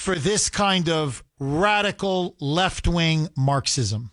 for this kind of radical left-wing Marxism?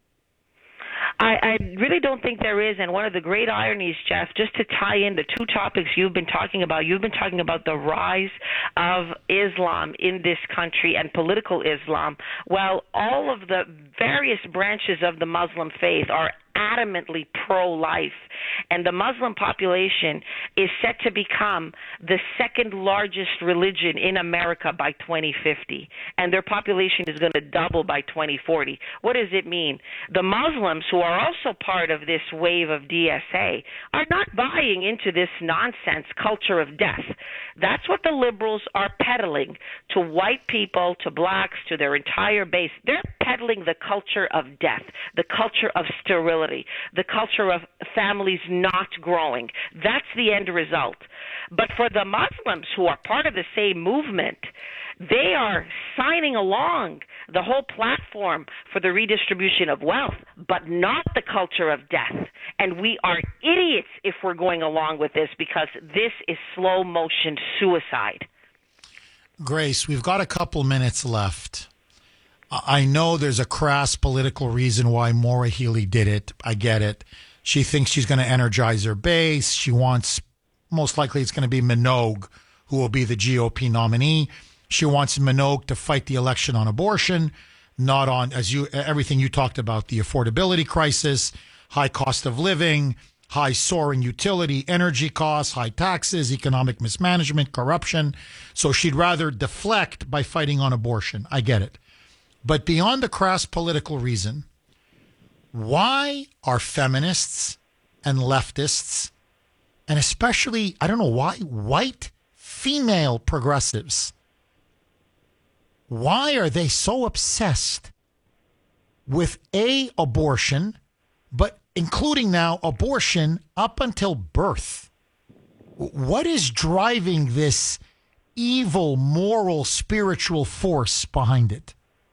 I really don't think there is. And one of the great ironies, Jeff, just to tie in the two topics you've been talking about the rise of Islam in this country and political Islam. Well, all of the various branches of the Muslim faith are adamantly pro-life, and the Muslim population is set to become the second largest religion in America by 2050, and their population is going to double by 2040. What does it mean? The Muslims, who are also part of this wave of DSA, are not buying into this nonsense culture of death. That's what the liberals are peddling to white people, to blacks, to their entire base. They're peddling the culture of death, the culture of sterility, the culture of families not growing. That's the end result. But for the Muslims who are part of the same movement, they are signing along the whole platform for the redistribution of wealth, but not the culture of death. And we are idiots if we're going along with this, because this is slow motion suicide. Grace, we've got a couple minutes left. I know there's a crass political reason why Maura Healey did it. I get it. She thinks she's going to energize her base. She wants, most likely it's going to be Minogue who will be the GOP nominee. She wants Minogue to fight the election on abortion, not on, everything you talked about, the affordability crisis, high cost of living, high soaring utility, energy costs, high taxes, economic mismanagement, corruption. So she'd rather deflect by fighting on abortion. I get it. But beyond the crass political reason, why are feminists and leftists, and especially, I don't know why, white female progressives, why are they so obsessed with abortion, but including now abortion up until birth? What is driving this evil, moral, spiritual force behind it?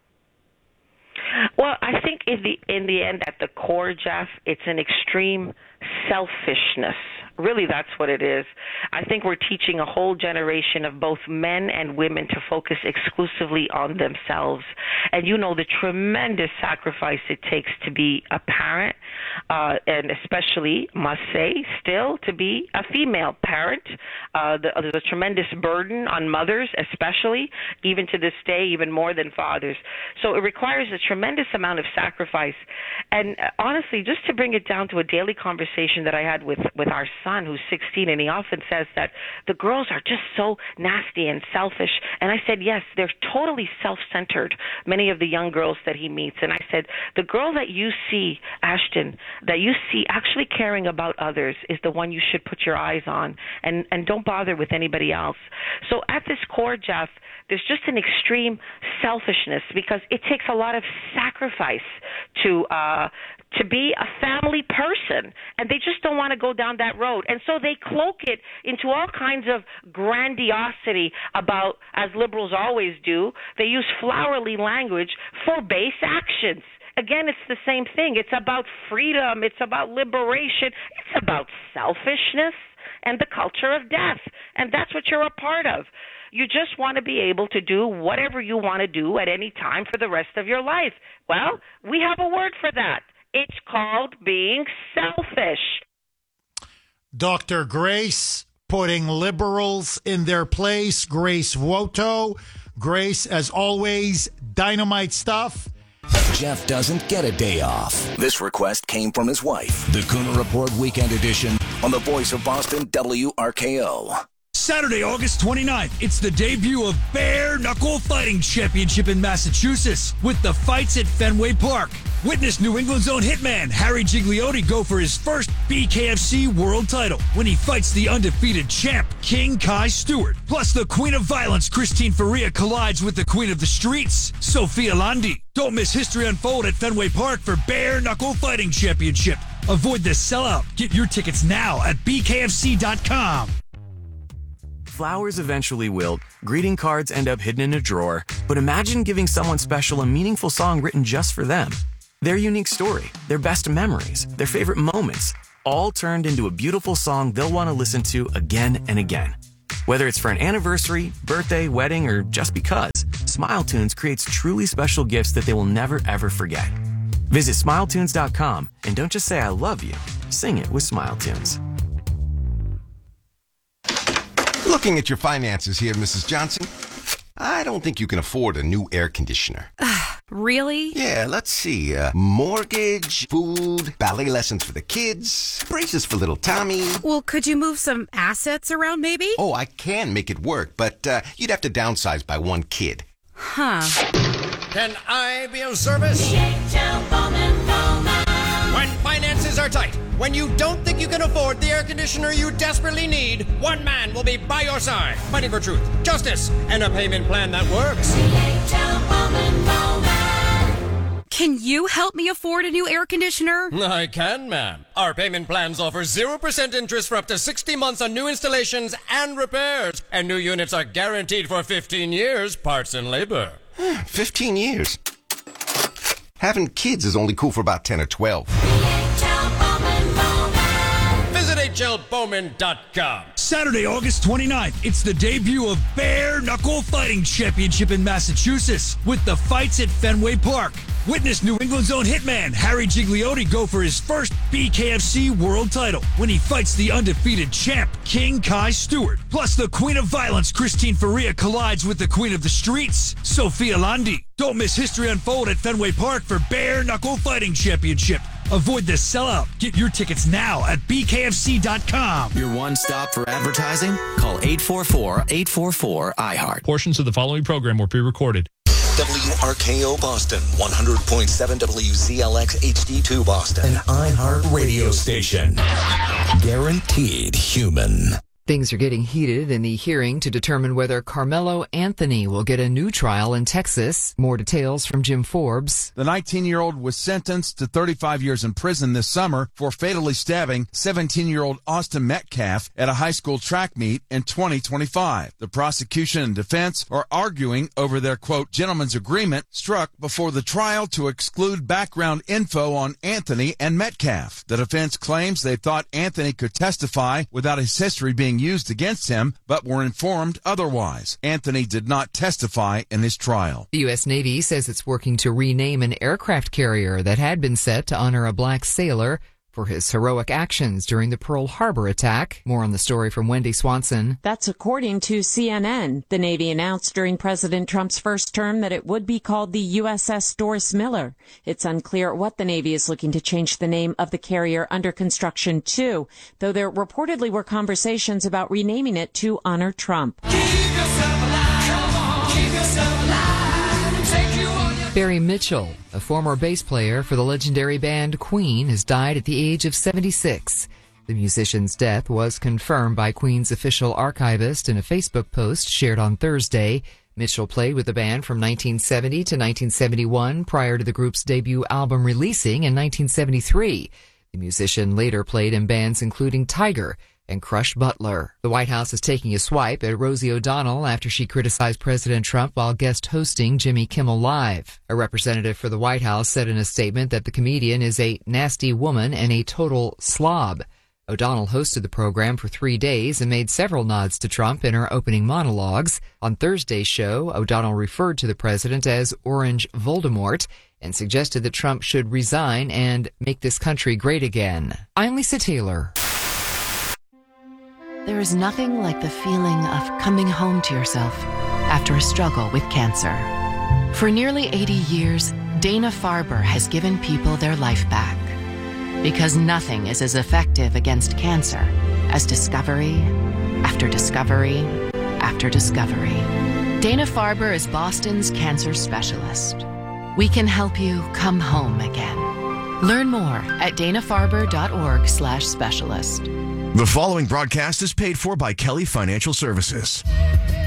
Well, I think in the end, at the core, Jeff, it's an extreme selfishness. Really, that's what it is. I think we're teaching a whole generation of both men and women to focus exclusively on themselves. And you know the tremendous sacrifice it takes to be a parent, and especially, must say, still to be a female parent. There's a tremendous burden on mothers, especially, even to this day, even more than fathers. So it requires a tremendous amount of sacrifice. And honestly, just to bring it down to a daily conversation that I had with our son, who's 16, and he often says that the girls are just so nasty and selfish. And I said, yes, they're totally self-centered, many of the young girls that he meets. And I said, the girl that you see, Ashton, that you see actually caring about others is the one you should put your eyes on, and don't bother with anybody else. So at this core, Jeff, there's just an extreme selfishness, because it takes a lot of sacrifice to be a family person, and they just don't want to go down that road. And so they cloak it into all kinds of grandiosity about, as liberals always do, they use flowery language for base actions. Again, it's the same thing. It's about freedom. It's about liberation. It's about selfishness and the culture of death. And that's what you're a part of. You just want to be able to do whatever you want to do at any time for the rest of your life. Well, we have a word for that. It's called being selfish. Dr. Grace, putting liberals in their place. Grace Woto. Grace, as always, dynamite stuff. Jeff doesn't get a day off. This request came from his wife. The Cooner Report Weekend Edition on the Voice of Boston, WRKO. Saturday, August 29th, it's the debut of Bare Knuckle Fighting Championship in Massachusetts with the fights at Fenway Park. Witness New England's own hitman Harry Gigliotti go for his first BKFC world title when he fights the undefeated champ King Kai Stewart. Plus, the Queen of Violence Christine Faria collides with the Queen of the Streets Sophia Landi. Don't miss history unfold at Fenway Park for Bare Knuckle Fighting Championship. Avoid the sellout. Get your tickets now at bkfc.com. Flowers eventually wilt, greeting cards end up hidden in a drawer, but imagine giving someone special a meaningful song written just for them. Their unique story, their best memories, their favorite moments, all turned into a beautiful song they'll want to listen to again and again. Whether it's for an anniversary, birthday, wedding, or just because, SmileTunes creates truly special gifts that they will never, ever forget. Visit SmileTunes.com and don't just say I love you. Sing it with SmileTunes. Looking at your finances here, Mrs. Johnson, I don't think you can afford a new air conditioner. Really? Yeah, let's see. Mortgage, food, ballet lessons for the kids, braces for little Tommy. Well, could you move some assets around maybe? Oh, I can make it work, but you'd have to downsize by one kid. Huh. Can I be of service? DHL Bowman Bowman. When finances are tight, when you don't think you can afford the air conditioner you desperately need, one man will be by your side, fighting for truth, justice, and a payment plan that works. DHL Bowman Bowman. Can you help me afford a new air conditioner? I can, ma'am. Our payment plans offer 0% interest for up to 60 months on new installations and repairs. And new units are guaranteed for 15 years, parts and labor. 15 years. Having kids is only cool for about 10 or 12. DHL Bowman Bowman. Visit HLBowman.com. Saturday, August 29th, it's the debut of Bare Knuckle Fighting Championship in Massachusetts with the fights at Fenway Park. Witness New England's own hitman Harry Gigliotti go for his first BKFC world title when he fights the undefeated champ King Kai Stewart. Plus, the Queen of Violence Christine Faria collides with the Queen of the Streets Sophia Landi. Don't miss history unfold at Fenway Park for Bare Knuckle Fighting Championship. Avoid the sellout. Get your tickets now at bkfc.com. Your one stop for advertising? Call 844-844-IHEART. Portions of the following program were pre-recorded. WRKO Boston, 100.7 WZLX HD2 Boston. An iHeart radio station. Guaranteed human. Things are getting heated in the hearing to determine whether Carmelo Anthony will get a new trial in Texas. More details from Jim Forbes. The 19-year-old was sentenced to 35 years in prison this summer for fatally stabbing 17-year-old Austin Metcalf at a high school track meet in 2025. The prosecution and defense are arguing over their, quote, gentleman's agreement struck before the trial to exclude background info on Anthony and Metcalf. The defense claims they thought Anthony could testify without his history being used against him, but were informed otherwise. Anthony did not testify in his trial. The U.S. Navy says it's working to rename an aircraft carrier that had been set to honor a black sailor for his heroic actions during the Pearl Harbor attack. More on the story from Wendy Swanson. That's according to CNN. The Navy announced during President Trump's first term that it would be called the USS Doris Miller. It's unclear what the Navy is looking to change the name of the carrier under construction to, though there reportedly were conversations about renaming it to honor Trump. Barry Mitchell, a former bass player for the legendary band Queen, has died at the age of 76. The musician's death was confirmed by Queen's official archivist in a Facebook post shared on Thursday. Mitchell played with the band from 1970 to 1971 prior to the group's debut album releasing in 1973. The musician later played in bands including Tiger and Crush Butler. The White House is taking a swipe at Rosie O'Donnell after she criticized President Trump while guest hosting Jimmy Kimmel Live. A representative for the White House said in a statement that the comedian is a nasty woman and a total slob. O'Donnell hosted the program for 3 days and made several nods to Trump in her opening monologues. On Thursday's show, O'Donnell referred to the president as Orange Voldemort and suggested that Trump should resign and make this country great again. I'm Lisa Taylor. There is nothing like the feeling of coming home to yourself after a struggle with cancer. For nearly 80 years, Dana-Farber has given people their life back. Because nothing is as effective against cancer as discovery after discovery after discovery. Dana-Farber is Boston's cancer specialist. We can help you come home again. Learn more at danafarber.org/specialist. The following broadcast is paid for by Kelly Financial Services.